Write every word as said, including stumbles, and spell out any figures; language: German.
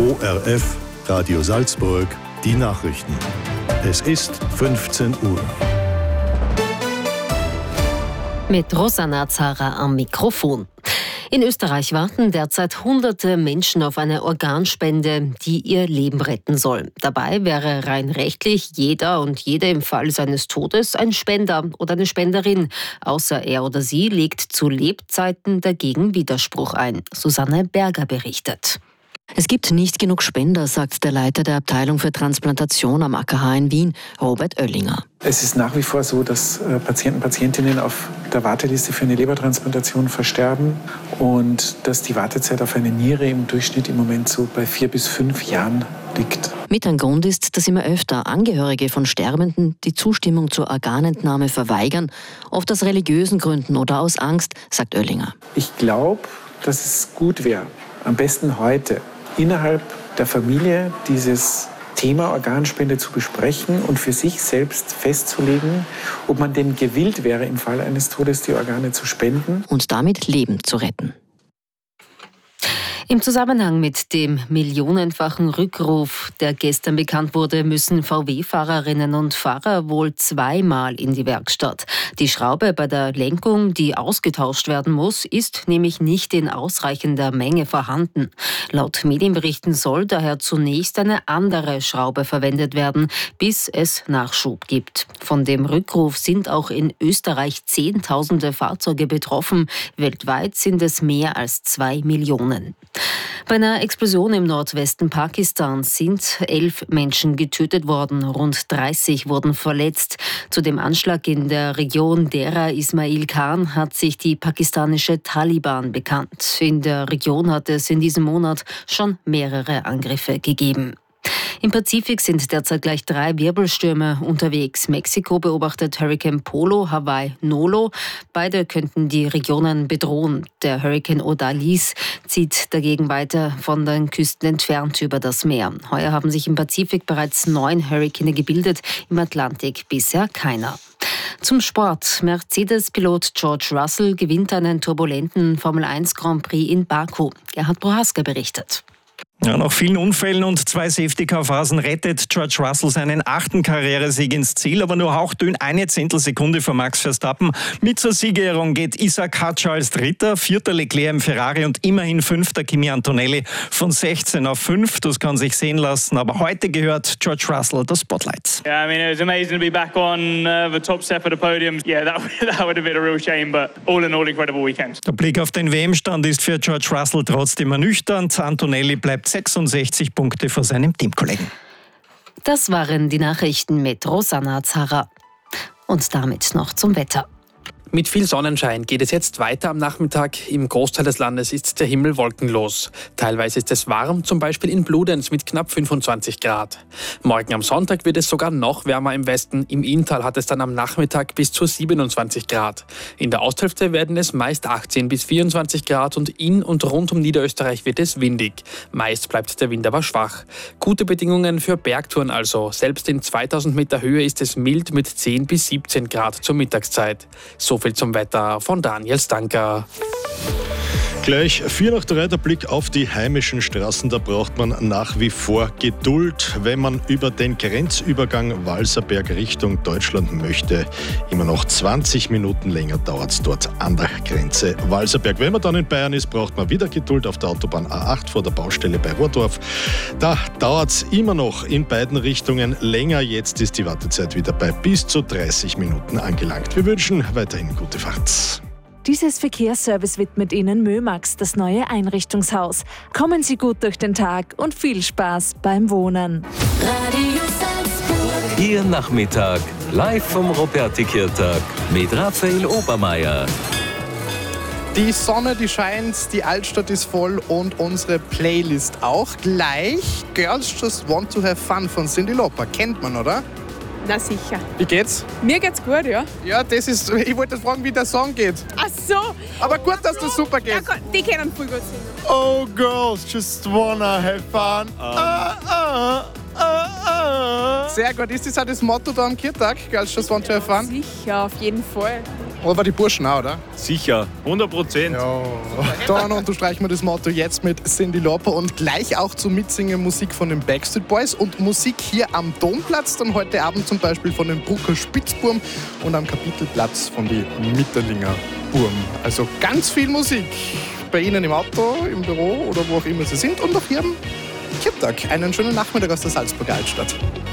O R F, Radio Salzburg, die Nachrichten. Es ist fünfzehn Uhr. Mit Rosanna Zara am Mikrofon. In Österreich warten derzeit hunderte Menschen auf eine Organspende, die ihr Leben retten soll. Dabei wäre rein rechtlich jeder und jede im Fall seines Todes ein Spender oder eine Spenderin, außer er oder sie legt zu Lebzeiten dagegen Widerspruch ein. Susanne Berger berichtet. Es gibt nicht genug Spender, sagt der Leiter der Abteilung für Transplantation am A K H in Wien, Robert Oellinger. Es ist nach wie vor so, dass Patienten und Patientinnen auf der Warteliste für eine Lebertransplantation versterben und dass die Wartezeit auf eine Niere im Durchschnitt im Moment so bei vier bis fünf Jahren liegt. Mit ein Grund ist, dass immer öfter Angehörige von Sterbenden die Zustimmung zur Organentnahme verweigern, oft aus religiösen Gründen oder aus Angst, sagt Oellinger. Ich glaube, dass es gut wäre, am besten heute, innerhalb der Familie dieses Thema Organspende zu besprechen und für sich selbst festzulegen, ob man denn gewillt wäre, im Fall eines Todes die Organe zu spenden. Und damit Leben zu retten. Im Zusammenhang mit dem millionenfachen Rückruf, der gestern bekannt wurde, müssen V W-Fahrerinnen und Fahrer wohl zweimal in die Werkstatt. Die Schraube bei der Lenkung, die ausgetauscht werden muss, ist nämlich nicht in ausreichender Menge vorhanden. Laut Medienberichten soll daher zunächst eine andere Schraube verwendet werden, bis es Nachschub gibt. Von dem Rückruf sind auch in Österreich Zehntausende Fahrzeuge betroffen. Weltweit sind es mehr als zwei Millionen. Bei einer Explosion im Nordwesten Pakistans sind elf Menschen getötet worden, rund dreißig wurden verletzt. Zu dem Anschlag in der Region Dera Ismail Khan hat sich die pakistanische Taliban bekannt. In der Region hat es in diesem Monat schon mehrere Angriffe gegeben. Im Pazifik sind derzeit gleich drei Wirbelstürme unterwegs. Mexiko beobachtet Hurricane Polo, Hawaii Nolo. Beide könnten die Regionen bedrohen. Der Hurricane Odalis zieht dagegen weiter von den Küsten entfernt über das Meer. Heuer haben sich im Pazifik bereits neun Hurrikane gebildet, im Atlantik bisher keiner. Zum Sport. Mercedes-Pilot George Russell gewinnt einen turbulenten Formel eins Grand Prix in Baku. Gerhard Prohaska berichtet. Ja, nach vielen Unfällen und zwei Safety-Car-Phasen rettet George Russell seinen achten Karrieresieg ins Ziel, aber nur hauchdünn eine Zehntelsekunde vor Max Verstappen. Mit zur Siegerehrung geht Isaac Hadjar als Dritter, vierter Leclerc im Ferrari und immerhin fünfter Kimi Antonelli von sechzehn auf fünf. Das kann sich sehen lassen, aber heute gehört George Russell das Spotlight. Yeah, I mean, it was amazing to be back on uh, the top step of the podium. Yeah, that, that would have been a real shame, but all in all, incredible weekend. Der Blick auf den W M-Stand ist für George Russell trotzdem ernüchternd. Antonelli bleibt sechsundsechzig Punkte vor seinem Teamkollegen. Das waren die Nachrichten mit Rosanna Zara. Und damit noch zum Wetter. Mit viel Sonnenschein geht es jetzt weiter am Nachmittag. Im Großteil des Landes ist der Himmel wolkenlos. Teilweise ist es warm, zum Beispiel in Bludenz mit knapp fünfundzwanzig Grad. Morgen am Sonntag wird es sogar noch wärmer im Westen. Im Inntal hat es dann am Nachmittag bis zu siebenundzwanzig Grad. In der Osthälfte werden es meist achtzehn bis vierundzwanzig Grad und in und rund um Niederösterreich wird es windig. Meist bleibt der Wind aber schwach. Gute Bedingungen für Bergtouren also. Selbst in zweitausend Meter Höhe ist es mild mit zehn bis siebzehn Grad zur Mittagszeit. So viel zum Wetter von Daniel Stanker. Gleich vier nach drei der Blick auf die heimischen Straßen. Da braucht man nach wie vor Geduld, wenn man über den Grenzübergang Walserberg Richtung Deutschland möchte. Immer noch zwanzig Minuten länger dauert es dort an der Grenze Walserberg. Wenn man dann in Bayern ist, braucht man wieder Geduld auf der Autobahn A acht vor der Baustelle bei Rohrdorf. Da dauert es immer noch in beiden Richtungen länger. Jetzt ist die Wartezeit wieder bei bis zu dreißig Minuten angelangt. Wir wünschen weiterhin gute Fahrt. Dieses Verkehrsservice widmet Ihnen Mömax, das neue Einrichtungshaus. Kommen Sie gut durch den Tag und viel Spaß beim Wohnen. Radio Salzburg. Ihr Nachmittag, live vom Roberti-Kirtag mit Raphael Obermeier. Die Sonne, die scheint, die Altstadt ist voll und unsere Playlist auch. Gleich Girls Just Want to Have Fun von Cyndi Lauper. Kennt man, oder? Na sicher. Wie geht's? Mir geht's gut, ja. Ja, das ist, ich wollte fragen, wie der Song geht. Ach so. Aber gut, dass das super geht. Ja, die können voll gut singen. Oh, girls just wanna have fun. Um. Ah, ah, ah, ah. Sehr gut. Ist das auch das Motto da am Kirtag? Girls just want to have fun? Sicher, auf jeden Fall. Aber die Burschen auch, oder? Sicher, hundert Prozent. Ja. Dann unterstreichen wir das Motto jetzt mit Cyndi Lauper und gleich auch zu Mitsingen Musik von den Backstreet Boys und Musik hier am Domplatz, dann heute Abend zum Beispiel von den Brucker Spitzburm und am Kapitelplatz von den Mitterlinger Burm. Also ganz viel Musik bei Ihnen im Auto, im Büro oder wo auch immer Sie sind und auch hier am Kirchtag. Einen schönen Nachmittag aus der Salzburger Altstadt.